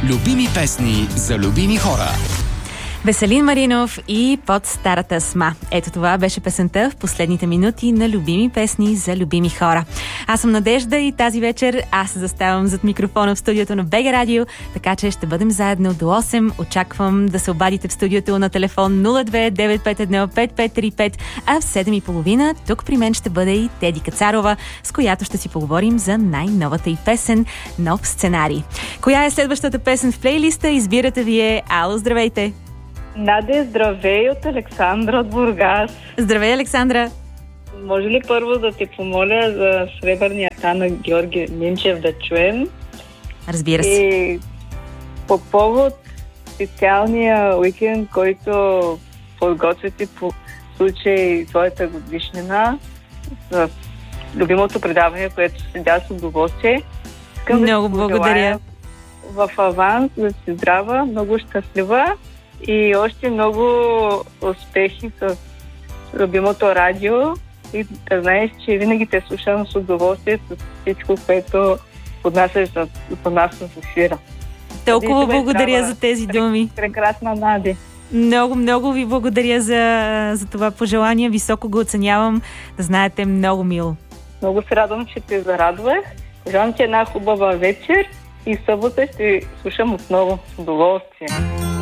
Любими песни за любими хора. Веселин Маринов и Под старата сма. Ето това беше песента в последните минути на любими песни за любими хора. Аз съм Надежда и тази вечер аз се заставам зад микрофона в студиото на БГ Радио, така че ще бъдем заедно до 8. Очаквам да се обадите в студиото на телефон 02-951-5535, а в 7:30 тук при мен ще бъде и Теди Кацарова, с която ще си поговорим за най-новата й песен "Нов сценарий". Коя е следващата песен в плейлиста? Избирате вие. Ало, здравейте! Наде, здравей от Александра от Бургас. Здравей, Александра! Може ли първо да те помоля за Сребърния хан на Георги Минчев да чуем? Разбира се. И по повод специалния уикенд, който подготвяте по случай твоята годишнина, за любимото предаване, което седя с удоволствие. Много благодаря. В аванс да си здрава, много щастлива и още много успехи с любимото радио и да знаеш, че винаги те слушам с удоволствие с всичко, което поднасяш за нас в ефира. Толкова благодаря за тези думи. Прекрасна Нади. Много, много ви благодаря за това пожелание. Високо го оценявам. Да знаете, много мило. Много се радвам, че те зарадвах. Желам ти една хубава вечер и събота ще слушам отново с удоволствие.